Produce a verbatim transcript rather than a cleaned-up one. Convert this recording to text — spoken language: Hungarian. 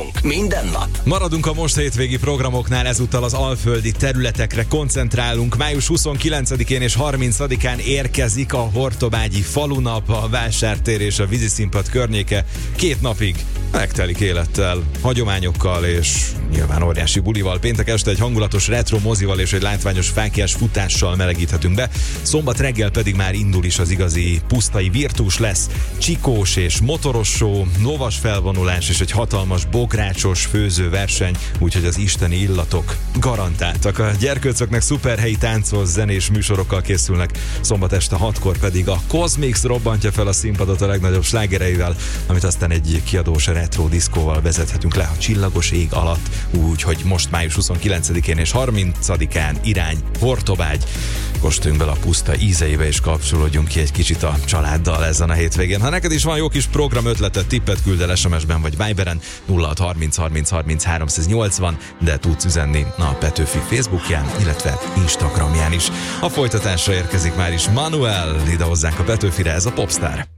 Programunk minden nap. Maradunk a most hétvégi programoknál, ezúttal az alföldi területekre koncentrálunk. május huszonkilencedikén és harmincadikán érkezik a Hortobágyi falunap, a vásártér és a víziszínpad környéke két napig megtelik élettel, hagyományokkal és nyilván óriási bulival. Péntek este egy hangulatos retro mozival és egy látványos fáklyás futással melegíthetünk be. Szombat reggel pedig már indul is az igazi pusztai virtus, lesz csikós és motoros show, lovas felvonulás és egy hatalmas bográcsos főzőverseny, úgyhogy az isteni illatok garantáltak. A gyerkőcöknek szuperhelyi táncos, zenés műsorokkal készülnek, szombat este hatkor pedig a Cosmix robbantja fel a színpadot a legnagyobb slágereivel, amit aztán egy kiadós retro diszkóval vezethetünk le a csillagos ég alatt, úgyhogy most május huszonkilencedikén és harmincadikán irány Hortobágy. Kóstoljunk bele a puszta ízeibe és kapcsolódjunk ki egy kicsit a családdal ezen a hétvégén. Ha neked is van jó kis program ötletet, tippet küld el es em es-ben vagy Viberen nulla hat harminc harminc harminc háromszáznyolcvan, de tudsz üzenni a Petőfi Facebookján, illetve Instagramján is. A folytatásra érkezik már is Manuel ide hozzánk a Petőfire, ez a Popstar.